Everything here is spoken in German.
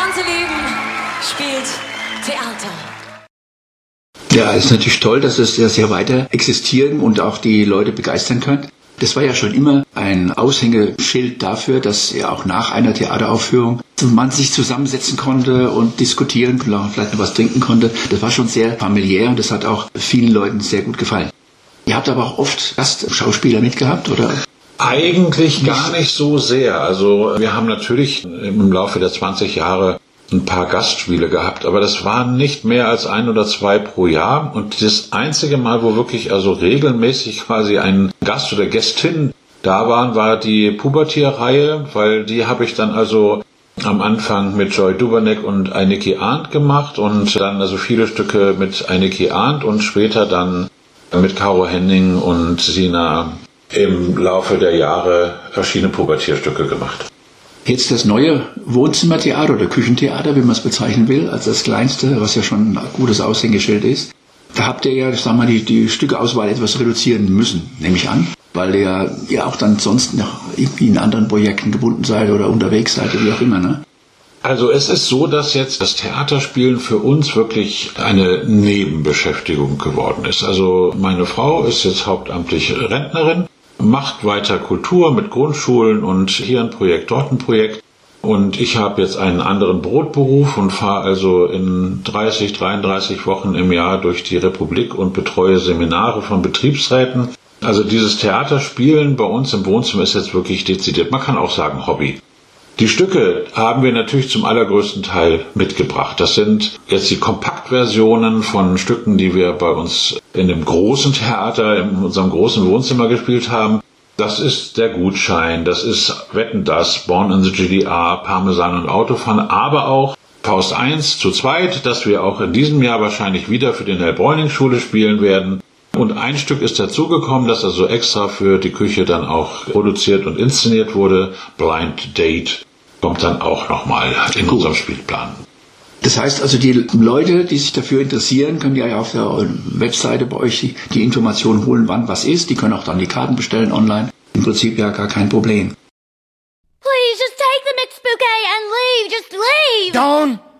ganze Leben spielt Theater. Ja, es ist natürlich toll, dass es sehr weiter existieren und auch die Leute begeistern kann. Das war ja schon immer ein Aushängeschild dafür, dass ja auch nach einer Theateraufführung man sich zusammensetzen konnte und diskutieren, vielleicht noch was trinken konnte. Das war schon sehr familiär und das hat auch vielen Leuten sehr gut gefallen. Ihr habt aber auch oft Gastschauspieler mitgehabt, oder? Eigentlich gar nicht so sehr. Also wir haben natürlich im Laufe der 20 Jahre ein paar Gastspiele gehabt, aber das waren nicht mehr als 1 oder 2 pro Jahr. Und das einzige Mal, wo wirklich also regelmäßig quasi ein Gast oder Gästin da waren, war die Pubertier-Reihe, weil die habe ich dann also am Anfang mit Joy Duberneck und Einiki Arndt gemacht und dann also viele Stücke mit Einiki Arndt und später dann mit Caro Henning und Sina im Laufe der Jahre verschiedene Pubertierstücke gemacht. Jetzt das neue Wohnzimmertheater oder Küchentheater, wie man es bezeichnen will, als das kleinste, was ja schon ein gutes Aushängeschild ist. Da habt ihr ja, sagen wir mal, die Stückeauswahl etwas reduzieren müssen, nehme ich an, weil ihr ja auch dann sonst noch irgendwie in anderen Projekten gebunden seid oder unterwegs seid, wie auch immer, ne? Also es ist so, dass jetzt das Theaterspielen für uns wirklich eine Nebenbeschäftigung geworden ist. Also meine Frau ist jetzt hauptamtlich Rentnerin, macht weiter Kultur mit Grundschulen und hier ein Projekt, dort ein Projekt. Und ich habe jetzt einen anderen Brotberuf und fahre also in 33 Wochen im Jahr durch die Republik und betreue Seminare von Betriebsräten. Also dieses Theaterspielen bei uns im Wohnzimmer ist jetzt wirklich dezidiert, man kann auch sagen Hobby. Die Stücke haben wir natürlich zum allergrößten Teil mitgebracht. Das sind jetzt die Kompaktversionen von Stücken, die wir bei uns in dem großen Theater, in unserem großen Wohnzimmer gespielt haben. Das ist Der Gutschein, das ist Wetten, das, Born in the GDR, Parmesan und Autofahren, aber auch Faust 1 zu zweit, das wir auch in diesem Jahr wahrscheinlich wieder für die Nell-Bräuning-Schule spielen werden. Und ein Stück ist dazugekommen, das also extra für die Küche dann auch produziert und inszeniert wurde. Blind Date kommt dann auch nochmal in unserem Spielplan. Das heißt also, die Leute, die sich dafür interessieren, können ja auf der Webseite bei euch die Informationen holen, wann was ist. Die können auch dann die Karten bestellen online. Im Prinzip ja gar kein Problem. Please, just take the mixed bouquet and leave. Just leave. Dawn!